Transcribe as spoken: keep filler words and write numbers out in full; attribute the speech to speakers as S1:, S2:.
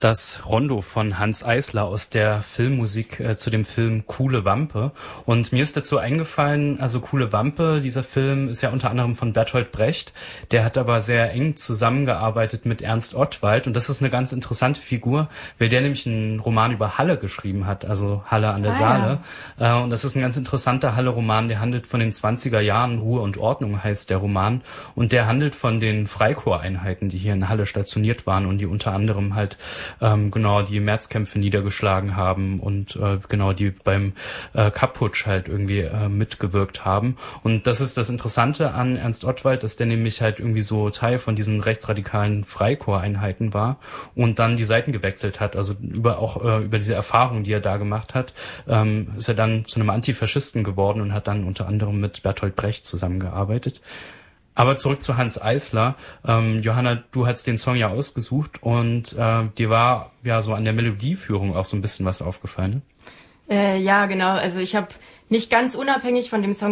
S1: Das Rondo von Hanns Eisler aus der Filmmusik äh, zu dem Film Kuhle Wampe. Und mir ist dazu eingefallen, also Kuhle Wampe, dieser Film ist ja unter anderem von Bertolt Brecht. Der hat aber sehr eng zusammengearbeitet mit Ernst Ottwald. Und das ist eine ganz interessante Figur, weil der nämlich einen Roman über Halle geschrieben hat, also Halle an der ah, Saale. Ja. Äh, und das ist ein ganz interessanter Halle-Roman, der handelt von den zwanziger Jahren. Ruhe und Ordnung heißt der Roman. Und der handelt von den Freikorpseinheiten, die hier in Halle stationiert waren und die unter anderem halt Ähm, genau die Märzkämpfe niedergeschlagen haben und äh, genau die beim äh, Kapp-Putsch halt irgendwie äh, mitgewirkt haben. Und das ist das Interessante an Ernst Ottwald, dass der nämlich halt irgendwie so Teil von diesen rechtsradikalen Freikorpseinheiten war und dann die Seiten gewechselt hat. Also über auch äh, über diese Erfahrung, die er da gemacht hat, ähm, ist er dann zu einem Antifaschisten geworden und hat dann unter anderem mit Bertolt Brecht zusammengearbeitet. Aber zurück zu Hanns Eisler. Ähm, Johanna, du hast den Song ja ausgesucht und äh, dir war ja so an der Melodieführung auch so ein bisschen was aufgefallen.
S2: Äh, ja, genau. Also ich habe nicht ganz unabhängig von dem Song